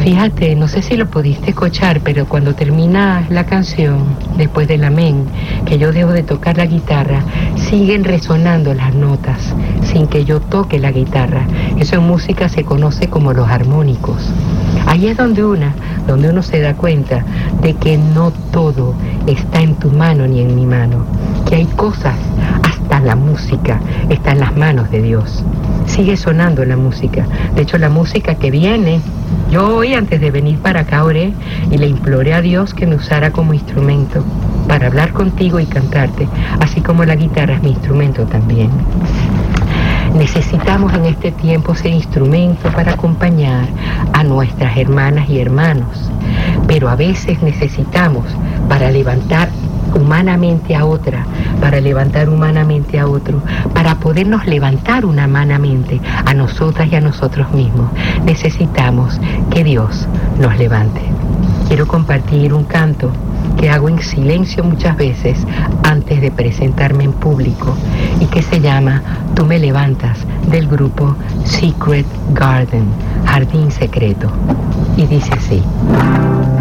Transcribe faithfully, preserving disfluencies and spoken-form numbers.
Fíjate, no sé si lo pudiste escuchar, pero cuando termina la canción, después del amén, que yo dejo de tocar la guitarra, siguen resonando las notas sin que yo toque la guitarra. Eso en música se conoce como los armónicos. Ahí es donde una, donde uno se da cuenta de que no todo está en tu mano ni en mi mano, que hay cosas, hasta la música, está en las manos de Dios. Sigue sonando la música. De hecho, la música que viene, yo hoy antes de venir para acá oré y le imploré a Dios que me usara como instrumento para hablar contigo y cantarte, así como la guitarra es mi instrumento también. Necesitamos en este tiempo ser instrumento para acompañar a nuestras hermanas y hermanos, pero a veces necesitamos para levantar humanamente a otra, para levantar humanamente a otro, para podernos levantar humanamente a nosotras y a nosotros mismos. Necesitamos que Dios nos levante. Quiero compartir un canto que hago en silencio muchas veces antes de presentarme en público y que se llama Tú me levantas, del grupo Secret Garden, Jardín Secreto, y dice así.